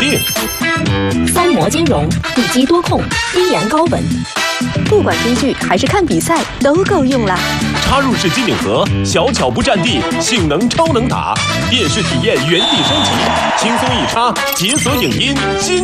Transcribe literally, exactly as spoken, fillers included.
定。 三模兼容，地基多控，低延高稳。 不管听剧还是看比赛，都够用了。 插入式机顶盒，小巧不占地，性能超能打。电视体验原地升级，轻松一插，解锁影音新